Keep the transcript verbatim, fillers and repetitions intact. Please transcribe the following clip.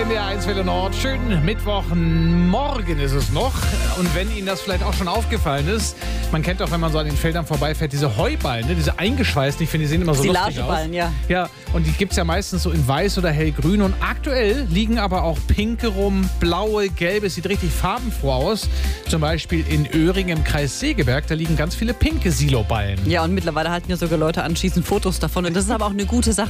N D R eins Welle Nord. Schönen Mittwochmorgen ist es noch. Und wenn Ihnen das vielleicht auch schon aufgefallen ist, man kennt doch, wenn man so an den Feldern vorbeifährt, diese Heuballen, ne? Diese eingeschweißten, ich finde, die sehen immer so lustig aus. Silageballen, ja. Ja, und die gibt es ja meistens so in weiß oder hellgrün. Und aktuell liegen aber auch pinke rum, blaue, gelbe. Es sieht richtig farbenfroh aus. Zum Beispiel in Öhring im Kreis Segeberg, da liegen ganz viele pinke Siloballen. Ja, und mittlerweile halten ja sogar Leute an, schießen Fotos davon. Und das ist aber auch eine gute Sache.